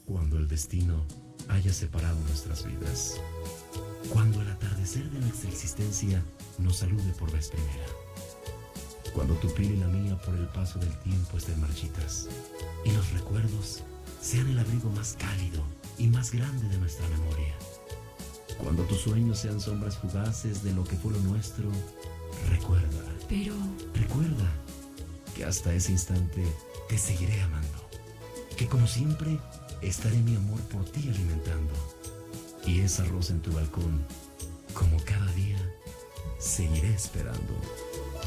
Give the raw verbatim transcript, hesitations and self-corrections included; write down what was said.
Cuando el destino haya separado nuestras vidas. Cuando el atardecer de nuestra existencia nos salude por vez primera. Cuando tu piel y la mía por el paso del tiempo estén marchitas y los recuerdos sean el abrigo más cálido y más grande de nuestra memoria. Cuando tus sueños sean sombras fugaces de lo que fue lo nuestro, recuerda. Pero... Recuerda que hasta ese instante te seguiré amando. Que como siempre estaré mi amor por ti alimentando. Y esa rosa en tu balcón, como cada día, seguiré esperando.